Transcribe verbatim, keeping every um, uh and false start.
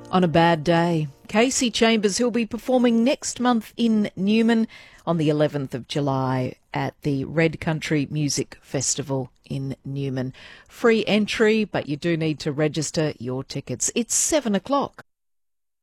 On a bad day, Casey Chambers, who'll be performing next month in Newman on the eleventh of July at the Red Country Music Festival in Newman. Free entry, but you do need to register your tickets. It's seven o'clock.